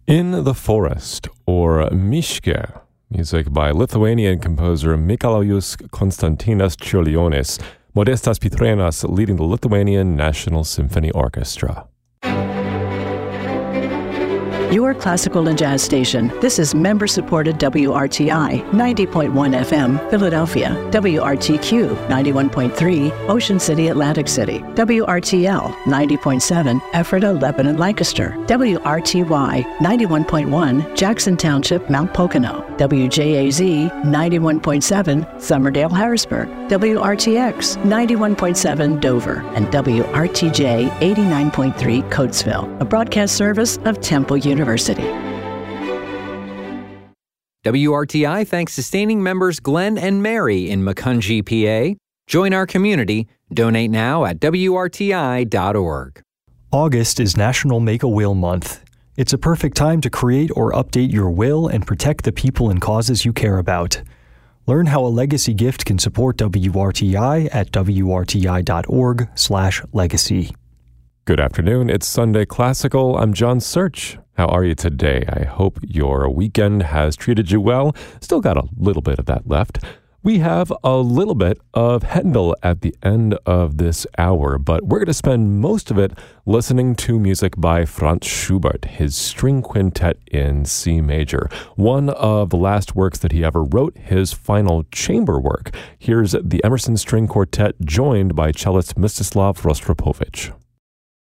In the Forest, or Miške, music by Lithuanian composer Mikalojus Konstantinas Čiurlionis, Modestas Pitrėnas leading the Lithuanian National Symphony Orchestra. Your classical and jazz station. This is member-supported WRTI 90.1 FM, Philadelphia, WRTQ 91.3, Ocean City, Atlantic City, WRTL 90.7, Ephrata, Lebanon, Lancaster, WRTY 91.1, Jackson Township, Mount Pocono, WJAZ 91.7, Summerdale, Harrisburg, WRTX 91.7, Dover, and WRTJ 89.3, Coatesville, a broadcast service of Temple University. WRTI thanks sustaining members Glenn and Mary in Macungie, PA. Join our community. Donate now at WRTI.org. August is National Make-A-Will Month. It's a perfect time to create or update your will and protect the people and causes you care about. Learn how a legacy gift can support WRTI at WRTI.org/legacy. Good afternoon. It's Sunday Classical. I'm John Search. How are you today? I hope your weekend has treated you well. Still got a little bit of that left. We have a little bit of Handel at the end of this hour, but we're going to spend most of it listening to music by Franz Schubert, his string quintet in C major, one of the last works that he ever wrote, his final chamber work. Here's the Emerson String Quartet joined by cellist Mstislav Rostropovich.